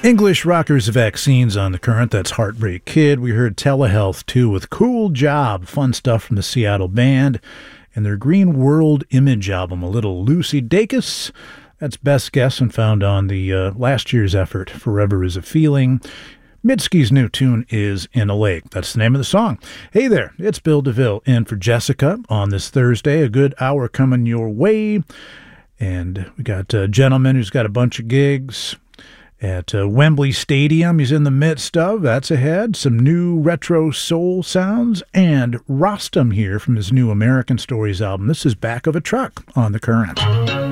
English Rockers Vaccines on the Current. That's Heartbreak Kid. We heard Telehealth, too, with Cool Job. Fun stuff from the Seattle band. And their Green World Image album, a little Lucy Dacus. That's Best Guess and found on the last year's effort, Forever Is a Feeling. Mitski's new tune is In a Lake. That's the name of the song. Hey there, it's Bill DeVille in for Jessica on this Thursday. A good hour coming your way. And we got a gentleman who's got a bunch of gigs at Wembley Stadium. He's in the midst of. That's ahead. Some new retro soul sounds. And Rostam here from his new American Stories album. This is Back of a Truck on the Current.